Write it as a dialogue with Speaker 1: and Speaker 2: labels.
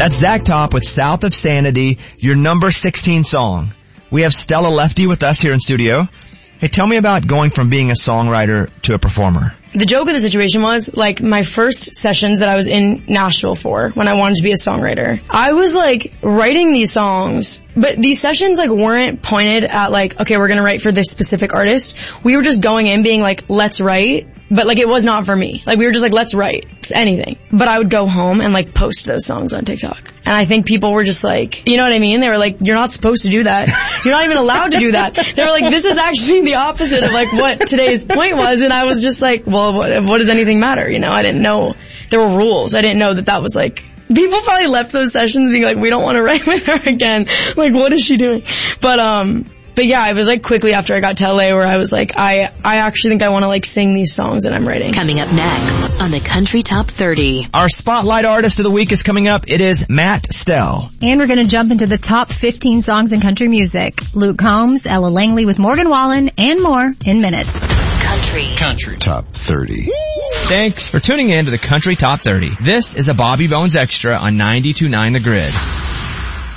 Speaker 1: That's Zach Top with South of Sanity, your number 16 song. We have Stella Lefty with us here in studio. Hey, tell me about going from being a songwriter to a performer.
Speaker 2: The joke of the situation was, like, my first sessions that I was in Nashville for when I wanted to be a songwriter, I was, like, writing these songs, but these sessions, like, weren't pointed at, like, okay, we're gonna write for this specific artist. We were just going in being like, let's write, but, like, it was not for me. Like, we were just like, let's write. Just anything. But I would go home and, like, post those songs on TikTok. And I think people were just like, you know what I mean? They were like, you're not supposed to do that. You're not even allowed to do that. They were like, this is actually the opposite of, like, what today's point was. And I was just like, well, what does anything matter? You know, I didn't know there were rules. I didn't know that was like, people probably left those sessions being like, we don't want to write with her again. Like, what is she doing? But yeah, it was like quickly after I got to LA where I was like, I actually think I want to like sing these songs that I'm writing.
Speaker 3: Coming up next on the Country Top 30.
Speaker 1: Our Spotlight Artist of the Week is coming up. It is Matt Stell.
Speaker 4: And we're going to jump into the top 15 songs in country music. Luke Combs, Ella Langley with Morgan Wallen, and more in minutes.
Speaker 3: Country
Speaker 5: Top 30.
Speaker 1: Thanks for tuning in to the Country Top 30. This is a Bobby Bones Extra on 92.9 The Grid.